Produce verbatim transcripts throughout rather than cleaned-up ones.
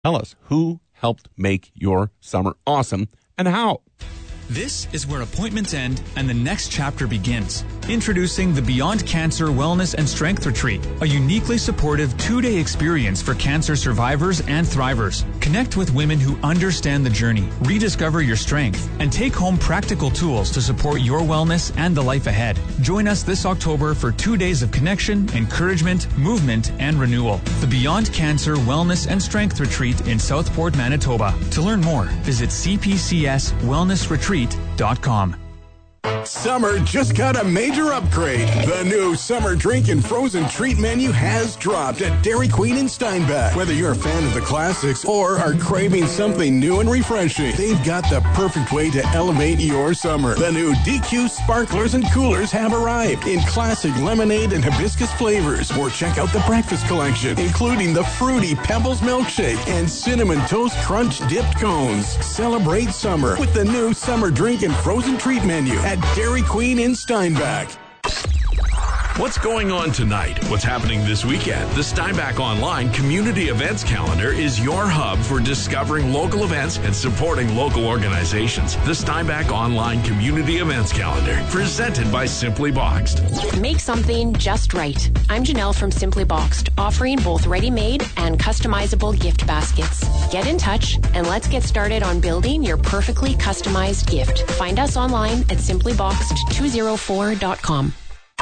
Tell us who helped make your summer awesome and how. This is where appointments end and the next chapter begins. Introducing the Beyond Cancer Wellness and Strength Retreat, a uniquely supportive two-day experience for cancer survivors and thrivers. Connect with women who understand the journey, rediscover your strength, and take home practical tools to support your wellness and the life ahead. Join us this October for two days of connection, encouragement, movement, and renewal. The Beyond Cancer Wellness and Strength Retreat in Southport, Manitoba. To learn more, visit c p c s wellness retreat dot com. Summer just got a major upgrade. The new summer drink and frozen treat menu has dropped at Dairy Queen in Steinbach. Whether you're a fan of the classics or are craving something new and refreshing, they've got the perfect way to elevate your summer. The new D Q sparklers and coolers have arrived in classic lemonade and hibiscus flavors. Or check out the breakfast collection, including the fruity Pebbles milkshake and cinnamon toast crunch dipped cones. Celebrate summer with the new summer drink and frozen treat menu at Dairy Queen in Steinbach. What's going on tonight? What's happening this weekend? The Steinbach Online Community Events Calendar is your hub for discovering local events and supporting local organizations. The Steinbach Online Community Events Calendar, presented by Simply Boxed. Make something just right. I'm Janelle from Simply Boxed, offering both ready-made and customizable gift baskets. Get in touch and let's get started on building your perfectly customized gift. Find us online at simply boxed two oh four dot com.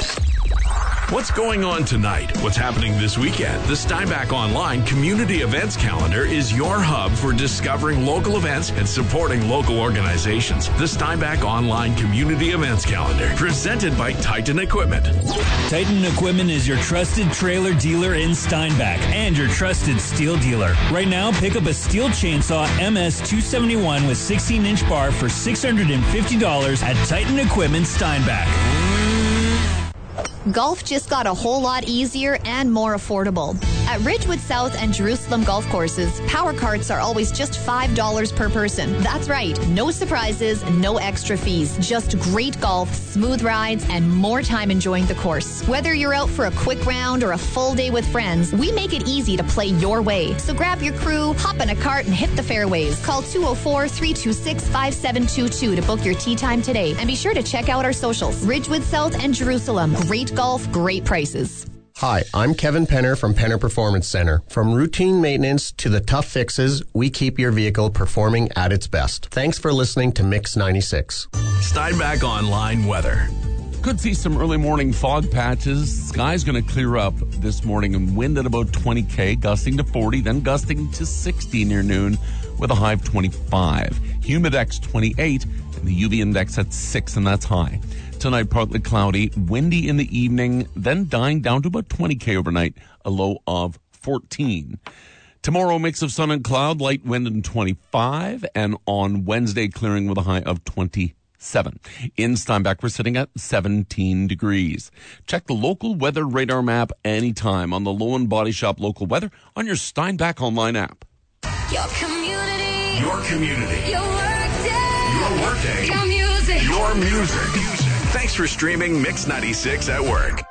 What's going on tonight? What's happening this weekend? The Steinbach Online Community Events Calendar is your hub for discovering local events and supporting local organizations. The Steinbach Online Community Events Calendar, presented by Titan Equipment. Titan Equipment is your trusted trailer dealer in Steinbach and your trusted steel dealer. Right now, pick up a steel chainsaw M S two seventy-one with sixteen inch bar for six hundred fifty dollars at Titan Equipment Steinbach. Golf just got a whole lot easier and more affordable. At Ridgewood South and Jerusalem golf courses, power carts are always just five dollars per person. That's right, no surprises, no extra fees. Just great golf, smooth rides, and more time enjoying the course. Whether you're out for a quick round or a full day with friends, we make it easy to play your way. So grab your crew, hop in a cart, and hit the fairways. Call two oh four, three two six, five seven two two to book your tee time today. And be sure to check out our socials. Ridgewood South and Jerusalem. Great golf, great prices. Hi, I'm Kevin Penner from Penner Performance Center. From routine maintenance to the tough fixes, we keep your vehicle performing at its best. Thanks for listening to Mix ninety-six. Steinbach Online weather. Could see some early morning fog patches. Sky's going to clear up this morning and wind at about twenty K, gusting to forty, then gusting to sixty near noon with a high of twenty-five. Humidex twenty-eight and the U V index at six, and that's high. Tonight, partly cloudy, windy in the evening, then dying down to about twenty K overnight, a low of fourteen. Tomorrow, mix of sun and cloud, light wind and twenty-five, and on Wednesday, clearing with a high of twenty-seven. In Steinbach, we're sitting at seventeen degrees. Check the local weather radar map anytime on the Lowen Body Shop local weather on your Steinbach Online app. Your community. Your community. Your workday. Your workday. Your music. Your music. Thanks for streaming Mix ninety-six at work.